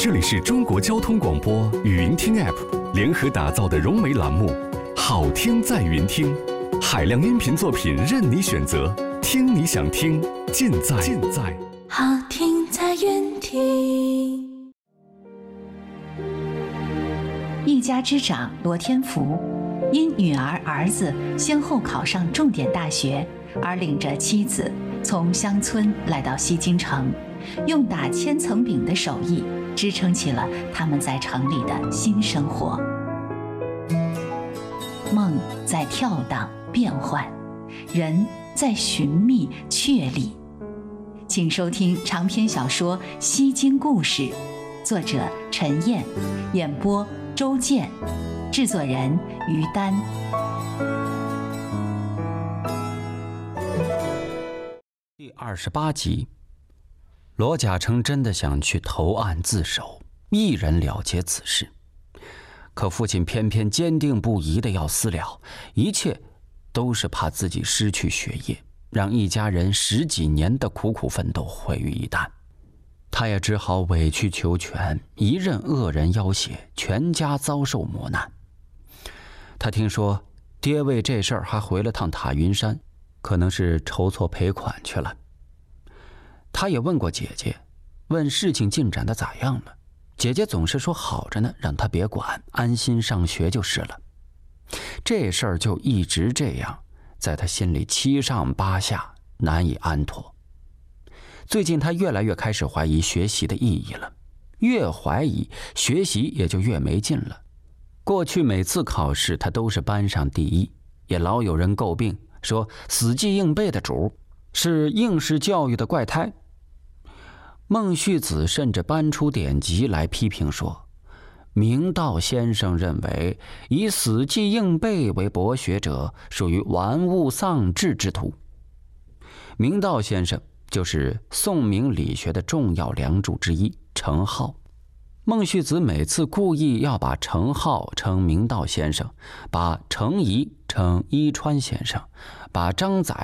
这里是中国交通广播语音听 App 联合打造的融媒栏目，好听在云听，海量音频作品任你选择，听你想听，尽在好听在云听。 一家之长罗天福，因女儿儿子先后考上重点大学，而领着妻子从乡村来到西京城，用打千层饼的手艺支撑起了他们在城里的新生活。梦在跳荡变幻，人在寻觅确立。请收听长篇小说《西京故事》，作者陈燕，演播周健，制作人于丹。 第28集，罗甲成真的想去投案自首，一人了结此事，可父亲偏偏坚定不移的要私了，一切都是怕自己失去学业，让一家人10几年的苦苦奋斗毁于一旦。他也只好委曲求全，一任恶人要挟，全家遭受磨难。他听说爹为这事儿还回了趟塔云山，可能是筹措赔款去了。他也问过姐姐，问事情进展的咋样了，姐姐总是说好着呢，让他别管，安心上学就是了。这事儿就一直这样，在他心里七上八下，难以安妥。最近他越来越开始怀疑学习的意义了，越怀疑学习也就越没劲了。过去每次考试他都是班上第一，也老有人诟病说死记硬背的主是应试教育的怪胎。孟旭子甚至搬出典籍来批评说，明道先生认为以死记硬背为博学者属于玩物丧志之徒。明道先生就是宋明理学的重要梁柱之一，程颢。孟旭子每次故意要把程颢称明道先生，把程颐称伊川先生，把张载